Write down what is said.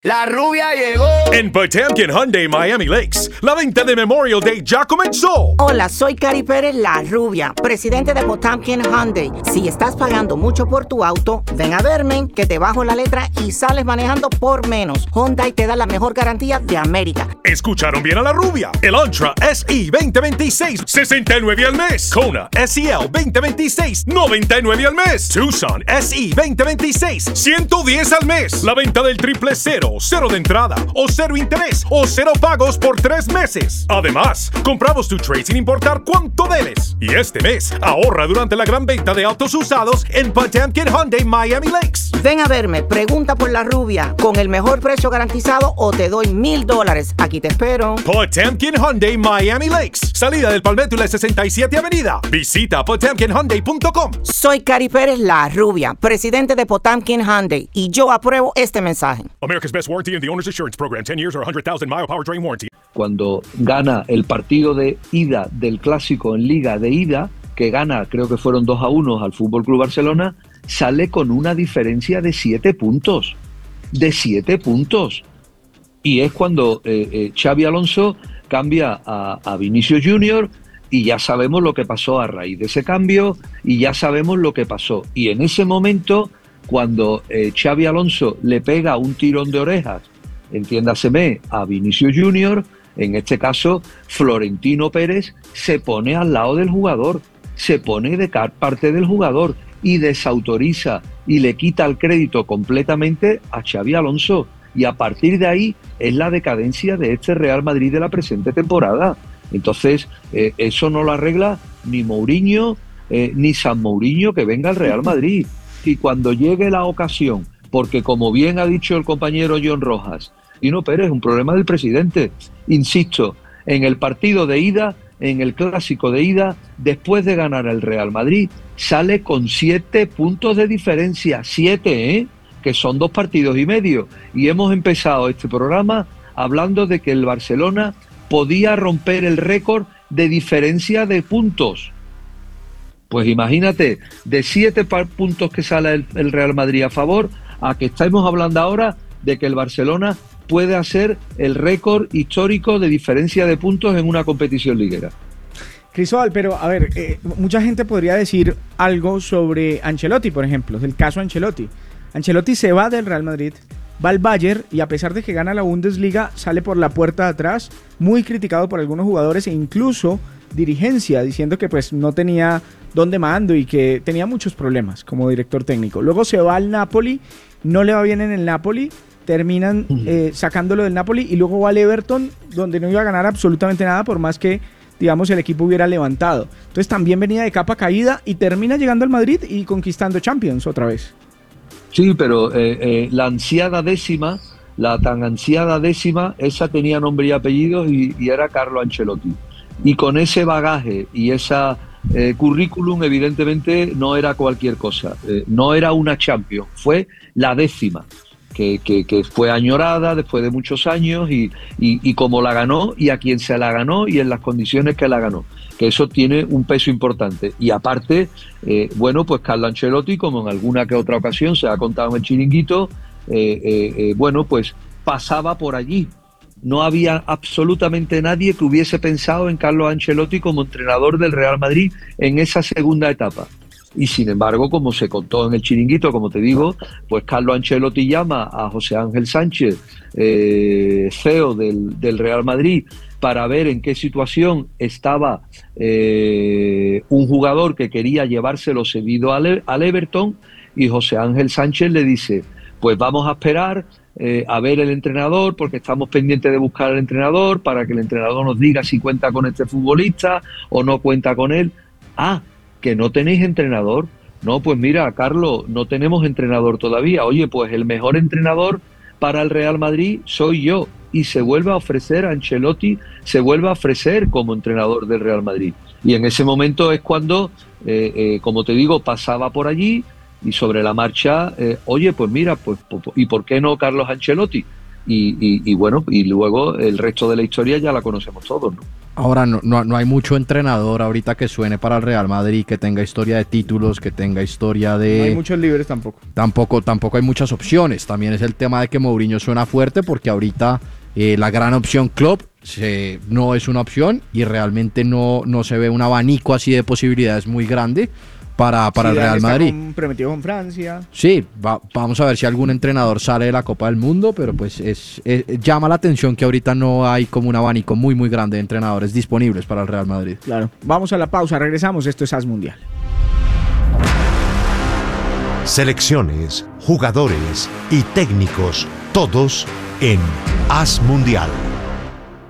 La rubia llegó. En Potemkin Hyundai Miami Lakes, la venta de Memorial Day ya comenzó. Hola, soy Cari Pérez, la rubia, presidente de Potemkin Hyundai. Si estás pagando mucho por tu auto, ven a verme, que te bajo la letra y sales manejando por menos. Hyundai te da la mejor garantía de América. ¿Escucharon bien a la rubia? El Elantra SE 2026, $69 al mes. Kona SEL 2026, $99 al mes. Tucson SE 2026, $110 al mes. La venta del 000, cero de entrada, o cero interés, o cero pagos por 3 meses. Además, compramos tu trade sin importar cuánto debes. Y este mes, ahorra durante la gran venta de autos usados en Potemkin Hyundai Miami Lakes. Ven a verme, pregunta por la rubia, con el mejor precio garantizado o te doy $1,000. Aquí te espero. Potemkin Hyundai Miami Lakes, salida del Palmetto y la 67 Avenida. Visita potemkinhyundai.com. Soy Cari Pérez, la rubia, presidente de Potemkin Hyundai, y yo apruebo este mensaje. America's Best Warranty and the Owner's Assurance Program, 10 years or 100,000 mile powertrain warranty. Cuando gana el partido de ida del Clásico en Liga de ida, que gana, creo que fueron 2-1 al Fútbol Club Barcelona, sale con una diferencia de 7 puntos. De 7 puntos. Y es cuando Xabi Alonso cambia a Vinicius Junior y ya sabemos lo que pasó a raíz de ese cambio y ya sabemos lo que pasó. Y en ese momento, cuando Xabi Alonso le pega un tirón de orejas, entiéndaseme, a Vinicius Junior, en este caso, Florentino Pérez se pone al lado del jugador, se pone de parte del jugador y desautoriza y le quita el crédito completamente a Xabi Alonso. Y a partir de ahí es la decadencia de este Real Madrid de la presente temporada. Entonces, eso no lo arregla ni Mourinho, ni San Mourinho, que venga al Real Madrid. Y cuando llegue la ocasión, porque como bien ha dicho el compañero John Rojas, Tino Pérez, un problema del presidente. Insisto, en el partido de ida, en el Clásico de ida, después de ganar el Real Madrid, sale con 7 puntos de diferencia. 7, que son 2 partidos y medio. Y hemos empezado este programa hablando de que el Barcelona podía romper el récord de diferencia de puntos. Pues imagínate, de 7 puntos que sale el Real Madrid a favor, a que estamos hablando ahora de que el Barcelona puede hacer el récord histórico de diferencia de puntos en una competición liguera. Cristóbal, pero a ver, mucha gente podría decir algo sobre Ancelotti, por ejemplo, del caso Ancelotti. Ancelotti se va del Real Madrid, va al Bayern y a pesar de que gana la Bundesliga, sale por la puerta de atrás, muy criticado por algunos jugadores e incluso dirigencia, diciendo que pues no tenía dónde mando y que tenía muchos problemas como director técnico. Luego se va al Napoli, no le va bien en el Napoli, terminan sacándolo del Napoli y luego va al Everton, donde no iba a ganar absolutamente nada por más que, digamos, el equipo hubiera levantado. Entonces también venía de capa caída y termina llegando al Madrid y conquistando Champions otra vez. Sí, pero la ansiada décima, la tan ansiada décima, esa tenía nombre y apellidos y era Carlo Ancelotti. Y con ese bagaje y esa currículum, evidentemente, no era cualquier cosa. No era una Champions, fue la décima. Que fue añorada después de muchos años y como la ganó y a quien se la ganó y en las condiciones que la ganó, que eso tiene un peso importante. Y aparte, bueno, pues Carlo Ancelotti, como en alguna que otra ocasión se ha contado en el chiringuito, bueno, pues pasaba por allí. No había absolutamente nadie que hubiese pensado en Carlo Ancelotti como entrenador del Real Madrid en esa segunda etapa. Y sin embargo, como se contó en el chiringuito, como te digo, pues Carlo Ancelotti llama a José Ángel Sánchez, CEO del Real Madrid, para ver en qué situación estaba un jugador que quería llevárselo cedido al Everton, y José Ángel Sánchez le dice, pues vamos a esperar a ver el entrenador, porque estamos pendientes de buscar al entrenador para que el entrenador nos diga si cuenta con este futbolista o no cuenta con él. Que no tenéis entrenador. No, pues mira, Carlos, no tenemos entrenador todavía. Oye, pues el mejor entrenador para el Real Madrid soy yo. Y se vuelve a ofrecer a Ancelotti, se vuelve a ofrecer como entrenador del Real Madrid. Y en ese momento es cuando, como te digo, pasaba por allí y sobre la marcha, oye, pues mira, pues ¿y por qué no Carlos Ancelotti? y bueno, y luego el resto de la historia ya la conocemos todos, ¿no? Ahora no hay mucho entrenador ahorita que suene para el Real Madrid, que tenga historia de títulos, que tenga historia de... No hay muchos libres tampoco. Tampoco hay muchas opciones. También es el tema de que Mourinho suena fuerte porque ahorita la gran opción Klopp no es una opción y realmente no se ve un abanico así de posibilidades muy grande para el Real Madrid. Prometido con Francia. Sí, vamos a ver si algún entrenador sale de la Copa del Mundo, pero pues llama la atención que ahorita no hay como un abanico muy muy grande de entrenadores disponibles para el Real Madrid. Claro. Vamos a la pausa, regresamos. Esto es AS Mundial. Selecciones, jugadores y técnicos, todos en AS Mundial.